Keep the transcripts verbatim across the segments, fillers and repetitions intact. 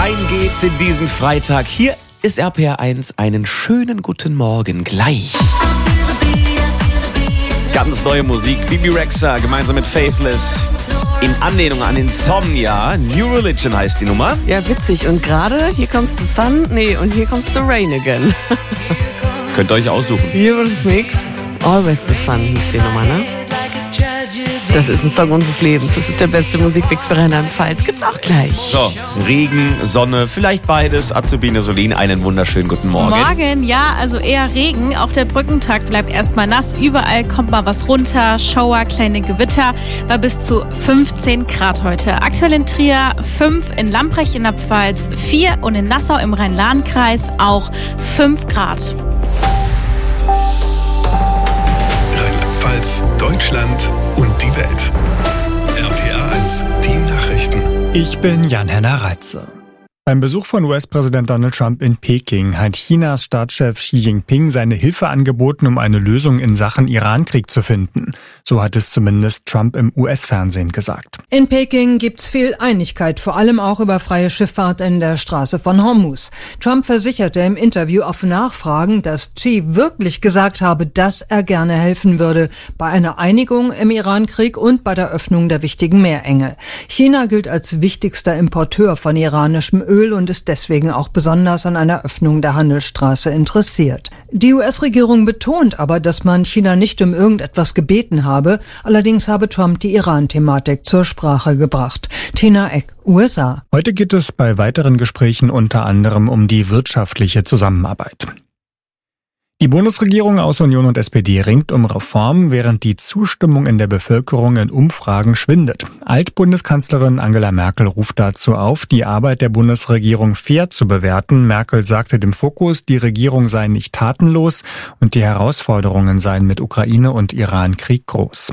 Rein geht's in diesen Freitag. Hier ist R P R eins. Einen schönen guten Morgen gleich. Ganz neue Musik. Bibi Rexha gemeinsam mit Faithless. In Anlehnung an Insomnia. New Religion heißt die Nummer. Ja, witzig. Und gerade hier comes the sun, nee, und hier comes the rain again. Könnt ihr euch aussuchen. Eurythmics, Always the Sun hieß die Nummer, ne? Das ist ein Song unseres Lebens. Das ist der beste Musikmix für Rheinland-Pfalz. Gibt's auch gleich. So, Regen, Sonne, vielleicht beides. Azubine Solin, einen wunderschönen guten Morgen. Morgen, ja, also eher Regen. Auch der Brückentag bleibt erstmal nass. Überall kommt mal was runter. Schauer, kleine Gewitter. Bei bis zu fünfzehn Grad heute. Aktuell in Trier fünf, in Lambrecht in der Pfalz vier und in Nassau im Rhein-Lahn-Kreis auch fünf Grad. Rheinland-Pfalz, Deutschland und die Welt. R P R eins, die Nachrichten. Ich bin Jan-Henner Reitze. Beim Besuch von U S-Präsident Donald Trump in Peking hat Chinas Staatschef Xi Jinping seine Hilfe angeboten, um eine Lösung in Sachen Iran-Krieg zu finden. So hat es zumindest Trump im U S-Fernsehen gesagt. In Peking gibt's viel Einigkeit, vor allem auch über freie Schifffahrt in der Straße von Hormuz. Trump versicherte im Interview auf Nachfragen, dass Xi wirklich gesagt habe, dass er gerne helfen würde bei einer Einigung im Iran-Krieg und bei der Öffnung der wichtigen Meerenge. China gilt als wichtigster Importeur von iranischem Öl und ist deswegen auch besonders an einer Öffnung der Handelsstraße interessiert. Die U S-Regierung betont aber, dass man China nicht um irgendetwas gebeten habe. Allerdings habe Trump die Iran-Thematik zur Sprache gebracht. Tina Eck, U S A. Heute geht es bei weiteren Gesprächen unter anderem um die wirtschaftliche Zusammenarbeit. Die Bundesregierung aus Union und S P D ringt um Reformen, während die Zustimmung in der Bevölkerung in Umfragen schwindet. Altbundeskanzlerin Angela Merkel ruft dazu auf, die Arbeit der Bundesregierung fair zu bewerten. Merkel sagte dem Fokus, die Regierung sei nicht tatenlos und die Herausforderungen seien mit Ukraine und Iran-Krieg groß.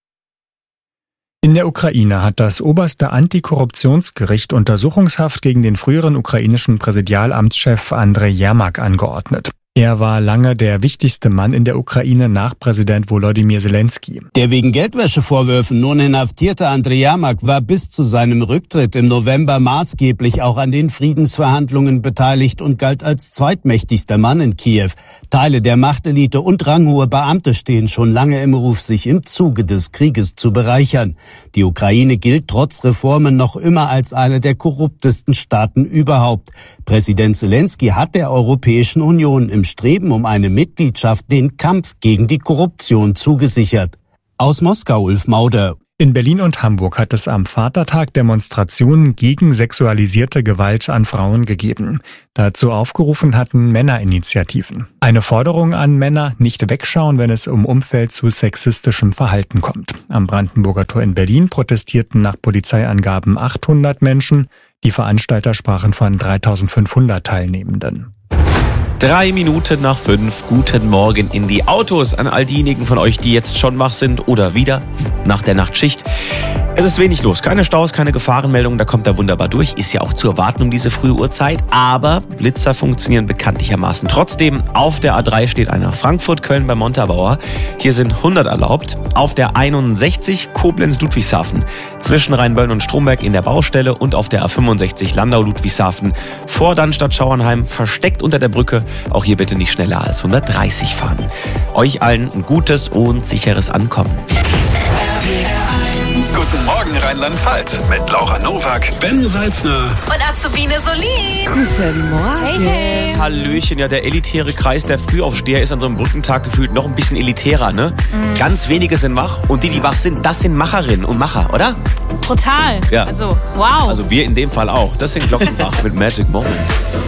In der Ukraine hat das oberste Antikorruptionsgericht Untersuchungshaft gegen den früheren ukrainischen Präsidialamtschef Andrei Jermak angeordnet. Er war lange der wichtigste Mann in der Ukraine nach Präsident Volodymyr Zelensky. Der wegen Geldwäschevorwürfen nun inhaftierte Andrei Jermak war bis zu seinem Rücktritt im November maßgeblich auch an den Friedensverhandlungen beteiligt und galt als zweitmächtigster Mann in Kiew. Teile der Machtelite und ranghohe Beamte stehen schon lange im Ruf, sich im Zuge des Krieges zu bereichern. Die Ukraine gilt trotz Reformen noch immer als einer der korruptesten Staaten überhaupt. Präsident Zelensky hat der Europäischen Union im Streben um eine Mitgliedschaft den Kampf gegen die Korruption zugesichert. Aus Moskau, Ulf Mauder. In Berlin und Hamburg hat es am Vatertag Demonstrationen gegen sexualisierte Gewalt an Frauen gegeben. Dazu aufgerufen hatten Männerinitiativen. Eine Forderung an Männer, nicht wegschauen, wenn es im Umfeld zu sexistischem Verhalten kommt. Am Brandenburger Tor in Berlin protestierten nach Polizeiangaben achthundert Menschen. Die Veranstalter sprachen von dreitausendfünfhundert Teilnehmenden. Drei Minuten nach fünf. Guten Morgen in die Autos an all diejenigen von euch, die jetzt schon wach sind oder wieder nach der Nachtschicht. Es ist wenig los. Keine Staus, keine Gefahrenmeldungen. Da kommt er wunderbar durch. Ist ja auch zu erwarten um diese frühe Uhrzeit. Aber Blitzer funktionieren bekanntlichermaßen trotzdem. Auf der A drei steht einer Frankfurt-Köln bei Montabaur. Hier sind hundert erlaubt. Auf der einundsechzig Koblenz-Ludwigshafen zwischen Rheinböllen und Stromberg in der Baustelle. Und auf der A fünfundsechzig Landau-Ludwigshafen vor Dannstatt-Schauernheim versteckt unter der Brücke. Auch hier bitte nicht schneller als hundertdreißig fahren. Euch allen ein gutes und sicheres Ankommen. Guten Morgen Rheinland-Pfalz mit Laura Nowak, Ben Salzner Und Azubine Solin. Guten Morgen. Hey, hey. Hallöchen, ja, der elitäre Kreis der Frühaufsteher ist an so einem Brückentag gefühlt noch ein bisschen elitärer, ne? Mhm. Ganz wenige sind wach und die, die wach sind, das sind Macherinnen und Macher, oder? Total. Ja. Also, wow. Also wir in dem Fall auch. Das sind Glockenbach mit Magic Moment.